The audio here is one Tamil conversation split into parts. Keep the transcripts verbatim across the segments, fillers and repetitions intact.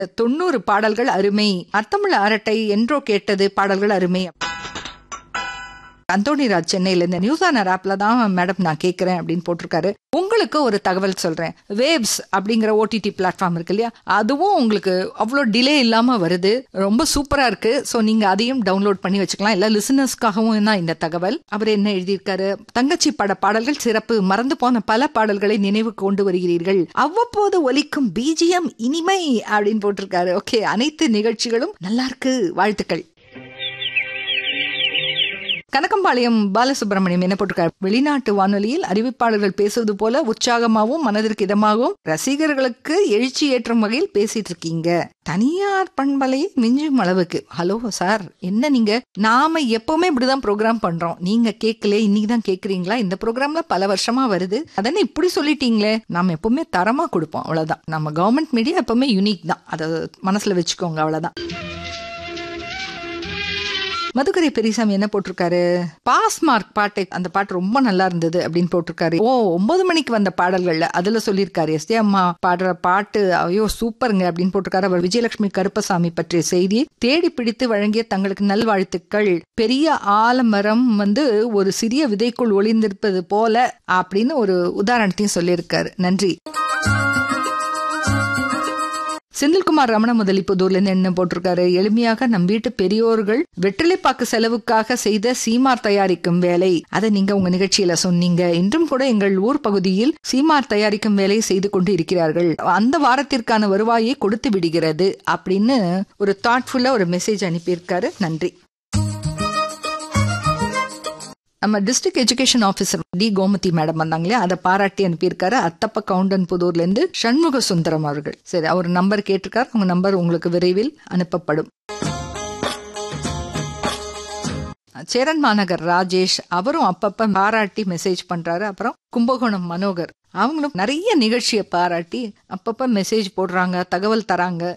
தொண்ணூறு பாடல்கள் அருமை. அர்த்தமுள்ள அரட்டை என்றோ கேட்டது பாடல்கள் அருமை. அந்தோணிராஜ் சென்னையில இந்த நியூஸ் ஆனர் ஆப்ல தான் மேடம் நான் கேட்கிறேன் அப்படின்னு போட்டிருக்காரு. உங்களுக்கு ஒரு தகவல் சொல்றேன். வேவ்ஸ் அப்படிங்கிற ஓடிடி பிளாட்ஃபார்ம் இருக்கு இல்லையா, அதுவும் உங்களுக்கு அவ்வளோ டிலே இல்லாம வருது. ரொம்ப சூப்பரா இருக்கு. ஸோ நீங்க அதையும் டவுன்லோட் பண்ணி வச்சுக்கலாம். எல்லா லிசனர்ஸ்க்காகவும் தான் இந்த தகவல். அவர் என்ன எழுதியிருக்காரு, தங்கச்சி பட பாடல்கள் சிறப்பு. மறந்து போன பல பாடல்களை நினைவு கொண்டு வருகிறீர்கள். அவ்வப்போது ஒலிக்கும் பிஜிஎம் இனிமை அப்படின்னு போட்டிருக்காரு. ஓகே, அனைத்து நிகழ்ச்சிகளும் நல்லா இருக்கு, வாழ்த்துக்கள். கனகம்பாளையம் பாலசுப்ரமணியம் என்ன போட்டிருக்காரு, வெளிநாட்டு வானொலியில் அறிவிப்பாளர்கள் பேசுவது போல உற்சாகமாகவும் மனதிற்கு இதமாகவும் ரசிகர்களுக்கு எழுச்சி ஏற்றும் வகையில் பேசிட்டு இருக்கீங்க. தனியார் பண்பலையை மிஞ்சும் அளவுக்கு. ஹலோ சார், என்ன நீங்க, நாம எப்பவுமே இப்படிதான் ப்ரோக்ராம் பண்றோம். நீங்க கேட்கல, இன்னைக்குதான் கேக்குறீங்களா? இந்த ப்ரோக்ராம்ல பல வருஷமா வருது, அதனை இப்படி சொல்லிட்டீங்களே. நாம எப்பவுமே தரமா கொடுப்போம், அவ்வளவுதான். நம்ம கவர்மெண்ட் மீடியா எப்பவுமே யூனிக் தான், அதை மனசுல வச்சுக்கோங்க, அவ்வளவுதான். மதுக்கரை பெரியசாமி என்ன போட்டிருக்காரு, பாஸ் மார்க் பாட்டை, அந்த பாட்டு ரொம்ப நல்லா இருந்தது அப்படின்னு போட்டிருக்காரு. ஓ, ஒன்பது மணிக்கு வந்த பாடல்கள்ல அதுல சொல்லியிருக்காரு. எஸ் அம்மா பாடுற பாட்டு ஐயோ சூப்பருங்க அப்படின்னு போட்டிருக்காரு. அவர் விஜயலட்சுமி கருப்பசாமி பற்றிய செய்தியை தேடி பிடித்து வழங்கிய தங்களுக்கு நல்வாழ்த்துக்கள். பெரிய ஆலமரம் வந்து ஒரு சிறிய விதைக்குள் ஒளிந்திருப்பது போல அப்படின்னு ஒரு உதாரணத்தையும் சொல்லியிருக்காரு. நன்றி. செந்தில்குமார் ரமண முதலி புதூர்ல இருந்து என்ன போட்டிருக்காரு, எளிமையாக நம் வீட்டு பெரியோர்கள் வெற்றிலைப்பாக்கு செலவுக்காக செய்த சீமார் தயாரிக்கும் வேலை, அதை நீங்க உங்க நிகழ்ச்சியில சொன்னீங்க. இன்றும் கூட எங்கள் ஊர் பகுதியில் சீமார் தயாரிக்கும் வேலையை செய்து கொண்டு இருக்கிறார்கள். அந்த வாரத்திற்கான வருவாயை கொடுத்து விடுகிறது அப்படின்னு ஒரு தாட்ஃபுல்லா ஒரு மெசேஜ் அனுப்பியிருக்காரு. நன்றி. நம்ம district education officer D Gomathi madam வந்தாங்களே, அதை பாராட்டி அனுப்பியிருக்காரு. அத்தப்ப கவுண்டன் புதூர்ல இருந்து சண்முக சுந்தரம் அவர்கள். சரி, அவர் நம்பர் கேட்டிருக்காரு. உங்க நம்பர் உங்களுக்கு விரைவில் அனுப்பப்படும். சேரன் மாநகர் ராஜேஷ் அவரும் அப்பப்ப பாராட்டி மெசேஜ் பண்றாரு. அப்புறம் கும்பகோணம் மனோகர் அவங்களும் நிறைய நிகழ்ச்சியை பாராட்டி அப்பப்ப மெசேஜ் போடுறாங்க, தகவல் தராங்க.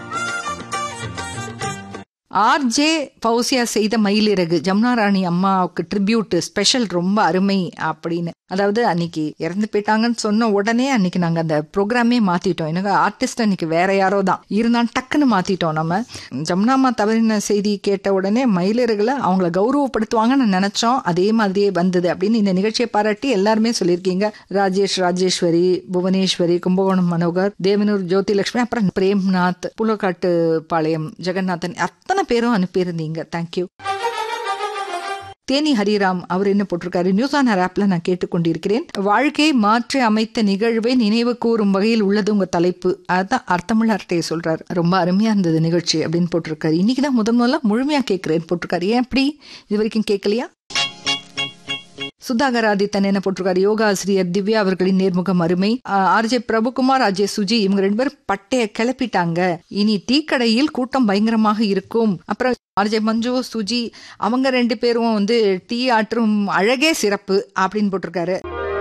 ஆர்ஜே பௌசியா செய்த மயிலிறகு ஜமுனாராணி அம்மாவுக்கு ட்ரிபியூட் ஸ்பெஷல், ரொம்ப அருமை அப்படின்னு. அதாவது அன்னைக்கு இறந்து போயிட்டாங்கன்னு சொன்ன உடனே அன்னைக்கு நாங்க அந்த ப்ரோக்ராமே மாத்திட்டோம். எனக்கு ஆர்டிஸ்ட் அன்னைக்கு வேற யாரோ தான் இருந்தாலும் டக்குன்னு மாத்திட்டோம். நம்ம ஜமுனாமா தவறின செய்தி கேட்ட உடனே மயிலிறகுல அவங்கள கௌரவப்படுத்துவாங்கன்னு நினைச்சோம். அதே மாதிரியே வந்தது அப்படின்னு இந்த நிகழ்ச்சியை பாராட்டி எல்லாருமே சொல்லியிருக்கீங்க. ராஜேஷ், ராஜேஸ்வரி, புவனேஸ்வரி, கும்பகோணம் மனோகர், தேவனூர் ஜோதிலட்சுமி, அப்புறம் பிரேம்நாத், புலக்காட்டு பாளையம் ஜெகநாதன், அத்தனை பேரும் அனுப்பியிருந்தீங்க. தேங்க்யூ. தேனி ஹரிராம் அவர் என்ன போட்டிருக்காரு, நியூஸ் ஆனர் ஆப்ல நான் கேட்டுக்கொண்டிருக்கிறேன். வாழ்க்கையை மாற்றி அமைத்த நிகழ்வை நினைவு கூறும் வகையில் உள்ளது உங்க தலைப்பு. அதான் அர்த்தமுள்ள அரட்டையை சொல்றாரு. ரொம்ப அருமையா இருந்தது நிகழ்ச்சி அப்படின்னு போட்டிருக்காரு. இன்னைக்குதான் முதல் முதல்ல முழுமையா கேட்கிறேன் போட்டிருக்காரு. ஏன் அப்படி, இது வரைக்கும் கேட்கலையா? சுதாகர் ஆதித்தன் என்ன போட்டிருக்காரு, யோகா ஆசிரியர் திவ்யா அவர்களின் நேர்முகம் அருமை. ஆர்ஜே பிரபுகுமார், அஜய் சுஜி இவங்க ரெண்டு பேரும் பட்டைய கிளப்பிட்டாங்க. இனி டீ கடையில் கூட்டம் பயங்கரமாக இருக்கும். அப்புறம் ஆர்ஜே மஞ்சு, சுஜி அவங்க ரெண்டு பேரும் வந்து டீ ஆற்றும் அழகே சிறப்பு அப்படின்னு போட்டிருக்காரு.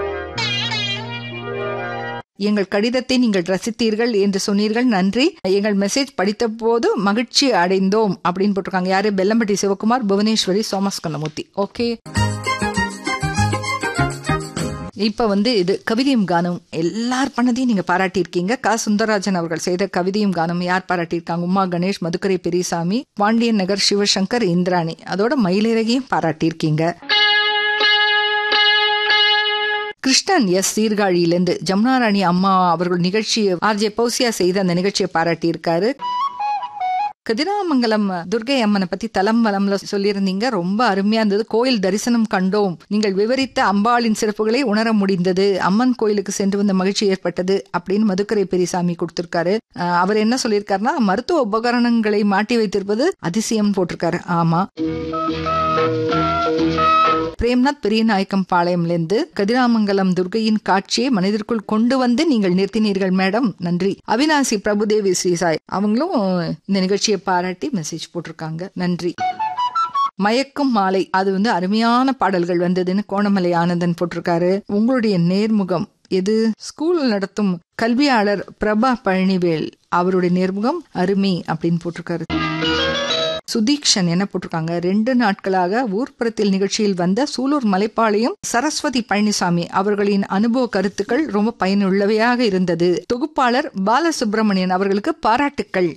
எங்கள் கடிதத்தை நீங்கள் ரசித்தீர்கள் என்று சொன்னீர்கள், நன்றி. எங்கள் மெசேஜ் படித்த போது மகிழ்ச்சி அடைந்தோம் அப்படின்னு போட்டிருக்காங்க. யாரு, பெல்லம்பட்டி சிவகுமார், புவனேஸ்வரி, சோமஸ் கண்ணமூர்த்தி. ஓகே, இப்ப வந்து இது கவிதையும் கானம் எல்லார் பண்ணதையும் நீங்க பாராட்டியிருக்கீங்க. க சுந்தரராஜன் அவர்கள் செய்த கவிதையும் கானம் யார் பாராட்டியிருக்காங்க, உமா கணேஷ், மதுக்கரை பெரியசாமி, பாண்டியன் நகர் சிவசங்கர், இந்திராணி, அதோட மயிலிறகையும் பாராட்டியிருக்கீங்க. கிருஷ்ணன் எஸ் சீர்காழியிலிருந்து ஜமுனாராணி அம்மா அவர்கள் நிகழ்ச்சியை ஆர்ஜே பௌசியா செய்த அந்த நிகழ்ச்சியை பாராட்டியிருக்காரு. கதிராமங்கலம் துர்கை அம்மனை பத்தி தலம் வலம்ல சொல்லியிருந்தீங்க, ரொம்ப அருமையா இருந்தது. கோயில் தரிசனம் கண்டோம், நீங்கள் விவரித்த அம்பாளின் சிறப்புகளை உணர முடிந்தது, அம்மன் கோயிலுக்கு சென்று வந்த மகிழ்ச்சி ஏற்பட்டது அப்படின்னு மதுக்கரை பெரியசாமி கொடுத்திருக்காரு. அவர் என்ன சொல்லியிருக்காருன்னா, மருத்துவ உபகரணங்களை மாட்டி வைத்திருப்பது அதிசயம் போட்டிருக்காரு. ஆமா. பிரேம்நாத் பெரியநாயக்கம் பாளையம்ல இருந்து கதிராமங்கலம் துர்கையின் காட்சியை மனதிற்குள் கொண்டு வந்து நீங்கள் நிறுத்தினீர்கள் மேடம், நன்றி. அவினாசி பிரபுதேவி ஸ்ரீசாய் அவங்களும் இந்த நிகழ்ச்சியை பாராட்டி மெசேஜ் போட்டிருக்காங்க. நன்றி. மயக்கும் மாலை அது வந்து அருமையான பாடல்கள் வந்ததுன்னு கோணமலை ஆனந்தன் போட்டிருக்காரு. உங்களுடைய நேர்முகம் எது, ஸ்கூல் நடத்தும் கல்வியாளர் பிரபா பழனிவேல் அவருடைய நேர்முகம் அருமை அப்படின்னு போட்டிருக்காரு. சுதீக்ஷன் என்ன போட்டிருக்காங்க, ரெண்டு நாட்களாக ஊர்ப்புறத்தில் நிகழ்ச்சியில் வந்த சூலூர் மலைப்பாளையம் சரஸ்வதி பழனிசாமி அவர்களின் அனுபவ கருத்துக்கள் ரொம்ப பயனுள்ளவையாக இருந்தது. தொகுப்பாளர் பாலசுப்ரமணியன் அவர்களுக்கு பாராட்டுக்கள்.